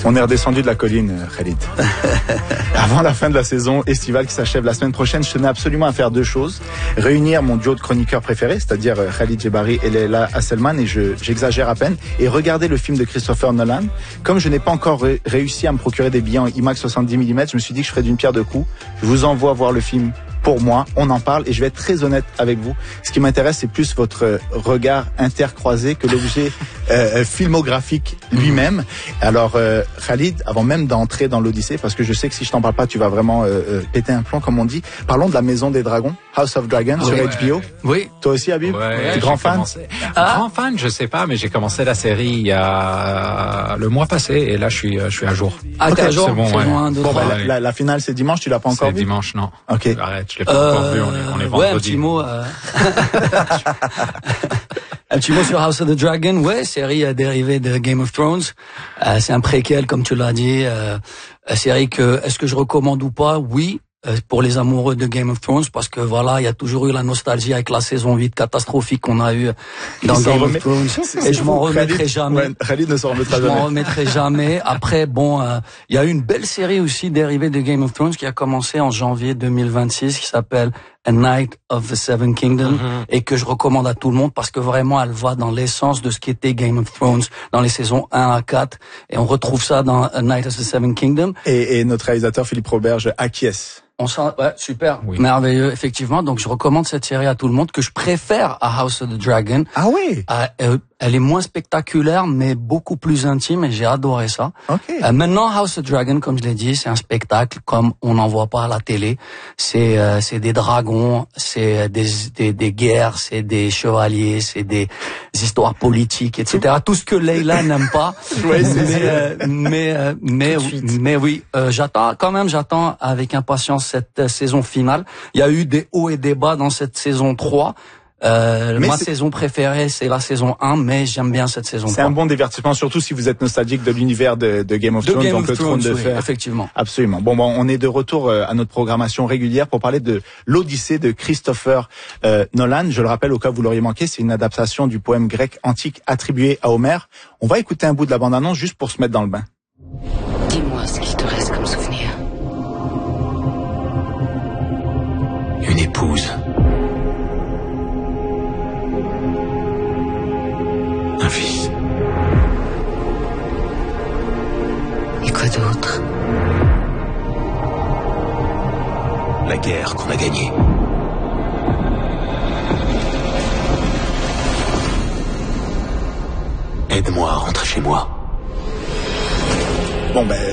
On est redescendu de la colline, Khalid. Avant la fin de la saison estivale qui s'achève la semaine prochaine, je tenais absolument à faire deux choses. Réunir mon duo de chroniqueurs préférés, c'est-à-dire Khalid Djebari et Leila Hasselman, et j'exagère à peine, et regarder le film de Christopher Nolan. Comme je n'ai pas encore réussi à me procurer des billets en IMAX 70 mm, je me suis dit que je ferais d'une pierre deux coups. Je vous envoie voir le film pour moi, on en parle, et je vais être très honnête avec vous. Ce qui m'intéresse, c'est plus votre regard intercroisé que l'objet filmographique lui-même. Alors, Khalid, avant même d'entrer dans l'Odyssée, parce que je sais que si je t'en parle pas, tu vas vraiment péter un plomb, comme on dit. Parlons de la Maison des Dragons, House of Dragons, sur HBO. Oui. Toi aussi, Habib? Ouais, t'es grand fan? Grand fan, je sais pas, mais j'ai commencé la série il y a le mois passé, et là je suis à jour. Ah, t'es à jour? C'est bon, ouais. Saison 1, 2, 3. La finale, c'est dimanche, tu l'as pas encore vu? C'est dimanche, non. Ok. Arrête, je l'ai pas encore vu, on est vendredi. Ouais, un petit mot. Un petit mot sur House of the Dragon. Ouais, série dérivée de Game of Thrones. C'est un préquel, comme tu l'as dit. Série que, est-ce que je recommande ou pas? Oui. Pour les amoureux de Game of Thrones, parce que voilà, il y a toujours eu la nostalgie avec la saison 8 catastrophique qu'on a eu dans Game of Thrones. Et je m'en remettrai jamais. Khalid ne s'en remettra jamais. Je m'en remettrai jamais. Après, bon, il y a eu une belle série aussi dérivée de Game of Thrones qui a commencé en janvier 2026 qui s'appelle A Night of the Seven Kingdoms et que je recommande à tout le monde parce que vraiment elle va dans l'essence de ce qu'était Game of Thrones dans les saisons 1 à 4 et on retrouve ça dans A Night of the Seven Kingdoms. Et notre réalisateur Philippe Roberge acquiesce. Ouais, super, oui. Merveilleux, effectivement. Donc je recommande cette série à tout le monde que je préfère à House of the Dragon. Ah oui. Elle est moins spectaculaire, mais beaucoup plus intime, et j'ai adoré ça. Okay. Maintenant, House of Dragon, comme je l'ai dit, c'est un spectacle comme on n'en voit pas à la télé. C'est des dragons, c'est des guerres, c'est des chevaliers, c'est des histoires politiques, etc. Tout ce que Leila n'aime pas. Oui, mais oui, j'attends avec impatience cette saison finale. Il y a eu des hauts et des bas dans cette saison 3. Ma saison préférée, c'est la saison 1, mais j'aime bien cette saison 3. C'est un bon divertissement, surtout si vous êtes nostalgique de l'univers de Game of Thrones, donc le Trône de Fer. Effectivement. Absolument. Bon, on est de retour à notre programmation régulière pour parler de l'Odyssée de Christopher Nolan. Je le rappelle, au cas où vous l'auriez manqué, c'est une adaptation du poème grec antique attribué à Homère. On va écouter un bout de la bande-annonce juste pour se mettre dans le bain. Dis-moi ce qu'il te reste comme souvenir. Une épouse. Un fils. Et quoi d'autre? La guerre qu'on a gagnée. Aide-moi à rentrer chez moi. Bon,